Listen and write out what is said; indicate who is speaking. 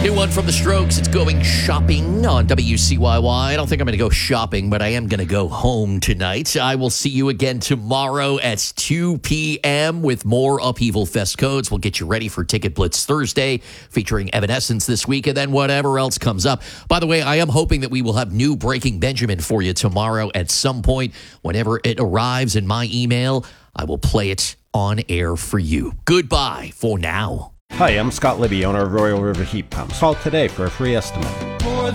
Speaker 1: New one from The Strokes. It's Going Shopping on WCYY. I don't think I'm going to go shopping, but I am going to go home tonight. I will see you again tomorrow at 2 p.m. with more Upheaval Fest codes. We'll get you ready for Ticket Blitz Thursday, featuring Evanescence this week, and then whatever else comes up. By the way, I am hoping that we will have new Breaking Benjamin for you tomorrow at some point. Whenever it arrives in my email, I will play it on air for you. Goodbye for now.
Speaker 2: Hi, I'm Scott Libby, owner of Royal River Heat Pumps. Call today for a free estimate.